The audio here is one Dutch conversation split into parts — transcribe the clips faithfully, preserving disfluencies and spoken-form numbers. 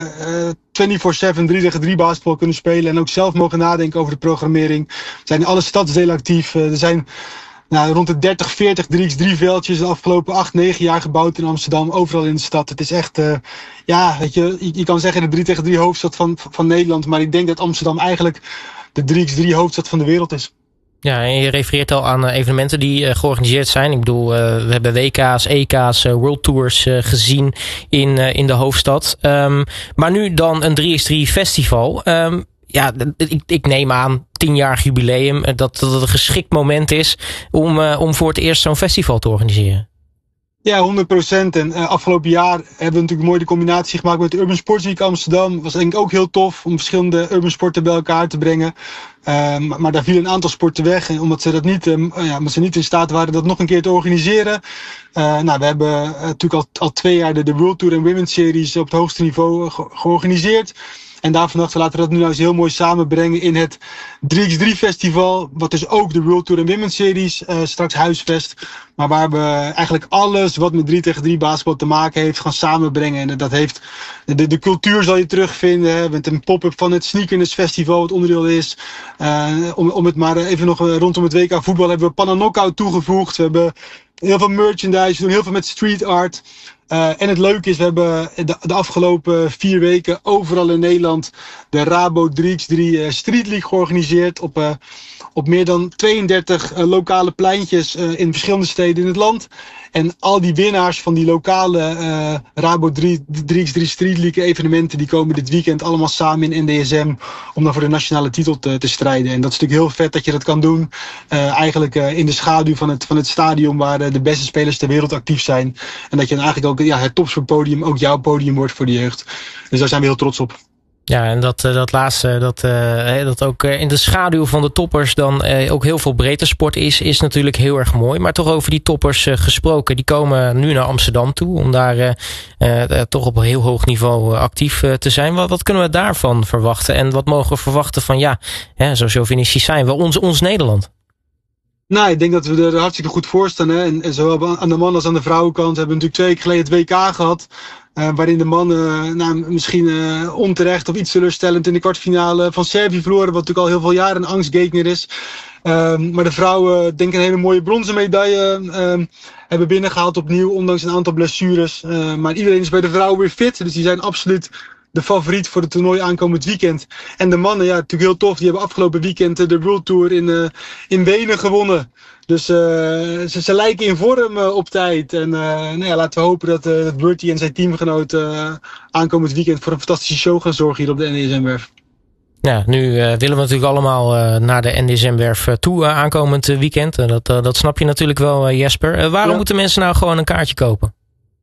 vierentwintig zeven drie tegen drie basketbal kunnen spelen. En ook zelf mogen nadenken over de programmering. We zijn in alle stadsdelen actief. Uh, er zijn nou, rond de dertig, veertig drie tegen drie veldjes de afgelopen acht, negen jaar gebouwd in Amsterdam. Overal in de stad. Het is echt, uh, ja, weet je, je, je kan zeggen de drie tegen drie hoofdstad van, van Nederland. Maar ik denk dat Amsterdam eigenlijk de drie tegen drie hoofdstad van de wereld is. Ja, en je refereert al aan uh, evenementen die uh, georganiseerd zijn. Ik bedoel, uh, we hebben W K's, E K's, uh, World Tours uh, gezien in, uh, in de hoofdstad. Um, maar nu dan een drie tegen drie festival. Um, ja, ik, ik neem aan, tienjarig jubileum, dat, dat het een geschikt moment is om, uh, om voor het eerst zo'n festival te organiseren. Ja, honderd procent. En uh, afgelopen jaar hebben we natuurlijk mooi de combinatie gemaakt met de Urban Sports Week Amsterdam. Was denk ik ook heel tof om verschillende urban sporten bij elkaar te brengen. Uh, maar, maar daar vielen een aantal sporten weg. En omdat ze dat niet, uh, ja, omdat ze niet in staat waren dat nog een keer te organiseren. Uh, nou, we hebben uh, natuurlijk al, al twee jaar de, de World Tour en Women's Series op het hoogste niveau ge- georganiseerd. En daarvan dachten we, laten we dat nu nou eens heel mooi samenbrengen in het drie tegen drie festival. Wat dus ook de World Tour en Women's Series uh, straks huisvest. Maar waar we eigenlijk alles wat met drie tegen drie basketbal te maken heeft gaan samenbrengen. En dat heeft, de, de cultuur zal je terugvinden. Hè, met een pop-up van het Sneakerness Festival wat onderdeel is. Uh, om, om het maar even nog uh, rondom het W K voetbal hebben we Panna Knockout toegevoegd. We hebben heel veel merchandise, we doen heel veel met street art. Uh, en het leuke is, we hebben de, de afgelopen vier weken overal in Nederland de Rabo drie tegen drie uh, Street League georganiseerd. Op, uh, op meer dan tweeëndertig uh, lokale pleintjes uh, in verschillende steden in het land. En al die winnaars van die lokale uh, Rabo drie tegen drie Street League evenementen, die komen dit weekend allemaal samen in N D S M om dan voor de nationale titel te, te strijden. En dat is natuurlijk heel vet dat je dat kan doen. Uh, eigenlijk uh, in de schaduw van het, van het stadion waar uh, de beste spelers ter wereld actief zijn. En dat je dan eigenlijk ook ja, het topsportpodium ook jouw podium wordt voor de jeugd. Dus daar zijn we heel trots op. Ja, en dat, dat laatste, dat, uh, dat ook in de schaduw van de toppers dan uh, ook heel veel breedte sport is, is natuurlijk heel erg mooi. Maar toch over die toppers uh, gesproken, die komen nu naar Amsterdam toe om daar uh, uh, toch op een heel hoog niveau uh, actief uh, te zijn. Wat, wat kunnen we daarvan verwachten? En wat mogen we verwachten van, ja, hè, zo chauvinistisch zijn we, ons, ons Nederland? Nou, ik denk dat we er hartstikke goed voor staan. Hè? En, en zowel aan de man als aan de vrouwenkant hebben we natuurlijk twee weken geleden het W K gehad. Uh, waarin de mannen uh, nou, misschien uh, onterecht of iets teleurstellend in de kwartfinale van Servië verloren. Wat natuurlijk al heel veel jaren een angstgegner is. Uh, maar de vrouwen, denk ik, een hele mooie bronzen medaille uh, hebben binnengehaald opnieuw. Ondanks een aantal blessures. Uh, maar iedereen is bij de vrouwen weer fit. Dus die zijn absoluut de favoriet voor het toernooi aankomend weekend. En de mannen, ja, natuurlijk heel tof. Die hebben afgelopen weekend de World Tour in, uh, in Wenen gewonnen. Dus uh, ze, ze lijken in vorm uh, op tijd. En uh, nou ja, laten we hopen dat, uh, dat Bertie en zijn teamgenoten uh, aankomend weekend voor een fantastische show gaan zorgen hier op de N D S M-werf. Ja, nu uh, willen we natuurlijk allemaal uh, naar de N D S M-werf toe uh, aankomend uh, weekend. En dat, uh, dat snap je natuurlijk wel, uh, Jesper. Uh, waarom ja. moeten mensen nou gewoon een kaartje kopen?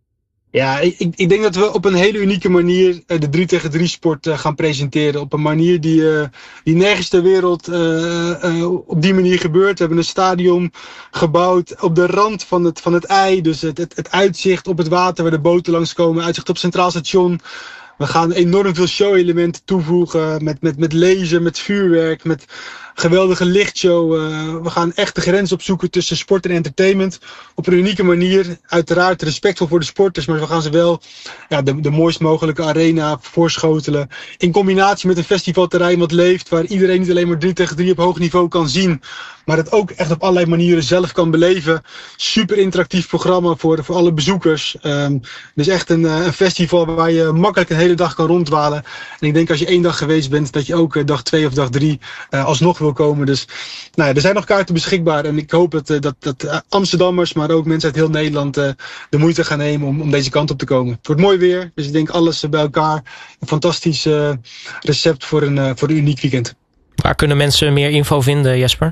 Ja, ik, ik denk dat we op een hele unieke manier de drie tegen drie sport uh, gaan presenteren. Op een manier die, uh, die nergens ter wereld uh, uh, op die manier gebeurt. We hebben een stadion gebouwd op de rand van het, van het IJ. Dus het, het, het uitzicht op het water waar de boten langskomen. Uitzicht op Centraal Station. We gaan enorm veel show-elementen toevoegen. Met, met, met laser, met vuurwerk, met geweldige lichtshow. Uh, we gaan echt de grens opzoeken tussen sport en entertainment. Op een unieke manier. Uiteraard respectvol voor de sporters. Maar we gaan ze wel ja, de, de mooist mogelijke arena voorschotelen. In combinatie met een festivalterrein wat leeft. Waar iedereen niet alleen maar drie tegen drie op hoog niveau kan zien. Maar het ook echt op allerlei manieren zelf kan beleven. Super interactief programma voor, voor alle bezoekers. Um, dus echt een, een festival waar je makkelijk een hele dag kan ronddwalen. En ik denk als je één dag geweest bent, dat je ook dag twee of dag drie uh, alsnog wil komen. Dus nou ja, er zijn nog kaarten beschikbaar. En ik hoop dat, dat, dat Amsterdammers, maar ook mensen uit heel Nederland uh, de moeite gaan nemen om, om deze kant op te komen. Het wordt mooi weer. Dus ik denk alles uh, bij elkaar. Een fantastisch uh, recept voor een, uh, voor een uniek weekend. Waar kunnen mensen meer info vinden, Jesper?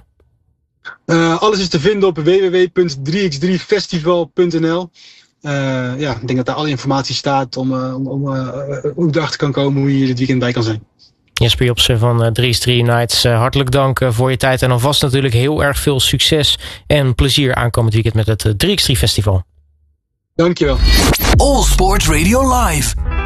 Uh, alles is te vinden op w w w punt drie tegen drie festival punt n l. Uh, ja, ik denk dat daar alle informatie staat om, uh, om, om uh, hoe je erachter kan komen hoe je hier dit weekend bij kan zijn. Jesper Jobsen van uh, drie tegen drie Nights, uh, hartelijk dank uh, voor je tijd en alvast natuurlijk heel erg veel succes en plezier aankomend weekend met het uh, drie tegen drie Festival. Dankjewel. All Sport Radio Live.